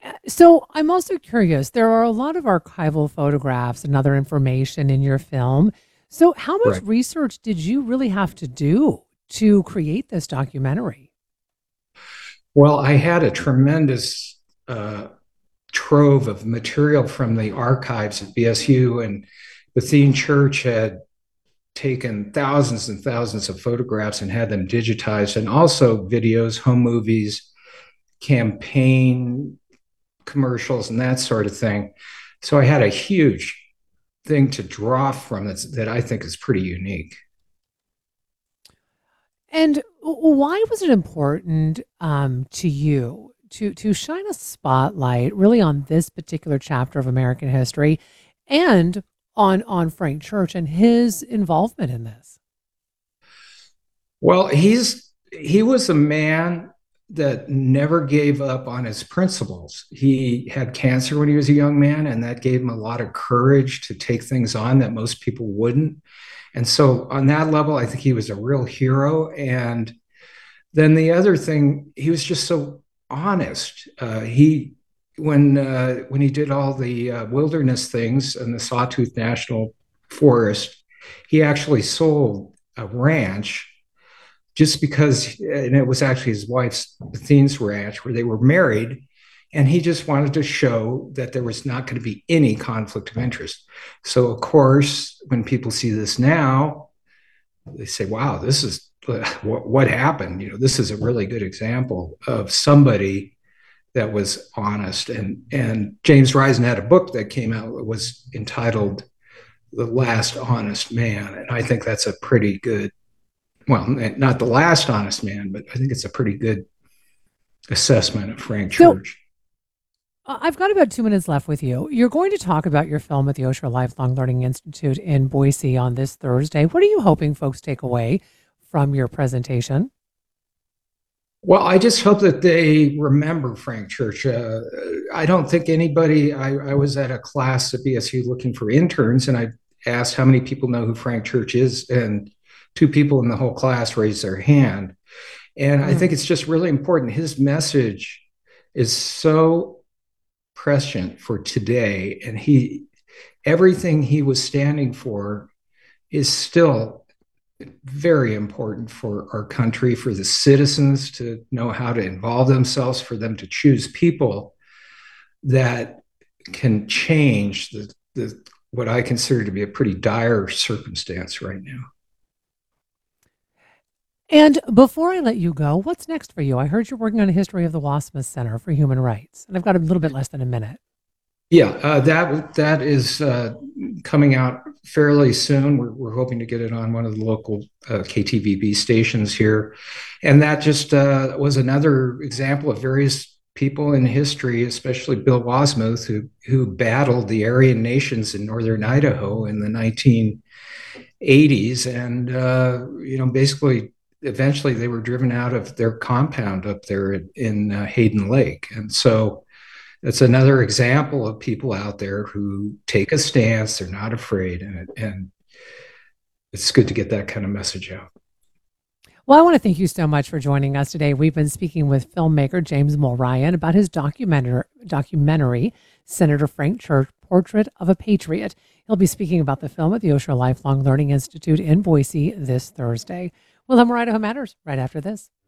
So I'm also curious. There are a lot of archival photographs and other information in your film. So how much Right. research did you really have to do to create this documentary? Well, I had a tremendous uh, trove of material from the archives at BSU, and Bethune Church had taken thousands and thousands of photographs and had them digitized, and also videos, home movies, campaign commercials, and that sort of thing. So I had a huge thing to draw from that I think is pretty unique. And why was it important to you to shine a spotlight really on this particular chapter of American history and on Frank Church and his involvement in this? Well, he was a man that never gave up on his principles. He had cancer when he was a young man, and that gave him a lot of courage to take things on that most people wouldn't. And so, on that level, I think he was a real hero. And then the other thing, he was just so honest. He when he did all the wilderness things in the Sawtooth National Forest, he actually sold a ranch just because, and it was actually his wife's Bethene's ranch where they were married. And he just wanted to show that there was not going to be any conflict of interest. So, of course, when people see this now, they say, wow, this is what happened. This is a really good example of somebody that was honest. And James Risen had a book that came out that was entitled The Last Honest Man. And I think that's a pretty good, well, not the last honest man, but I think it's a pretty good assessment of Frank So Church. I've got about 2 minutes left with you. You're going to talk about your film at the Osher Lifelong Learning Institute in Boise on this Thursday. What are you hoping folks take away from your presentation? Well, I just hope that they remember Frank Church. I don't think anybody, I was at a class at BSU looking for interns, and I asked how many people know who Frank Church is, and two people in the whole class raised their hand. And I think Mm. it's just really important. His message is so prescient for today, and everything he was standing for is still very important for our country, for the citizens to know how to involve themselves, for them to choose people that can change the what I consider to be a pretty dire circumstance right now. And before I let you go, what's next for you? I heard you're working on a history of the Wassmuth Center for Human Rights, and I've got a little bit less than a minute. Yeah, that is coming out fairly soon. We're hoping to get it on one of the local KTVB stations here, and that just was another example of various people in history, especially Bill Wasmuth, who battled the Aryan nations in northern Idaho in the 1980s, and basically eventually they were driven out of their compound up there in Hayden Lake, and so it's another example of people out there who take a stance. They're not afraid, and it's good to get that kind of message out. Well, I want to thank you so much for joining us today. We've been speaking with filmmaker James Mulryan about his documentary, Senator Frank Church, Portrait of a Patriot. He'll be speaking about the film at the Osher Lifelong Learning Institute in Boise this Thursday. We'll have more Idaho Matters right after this.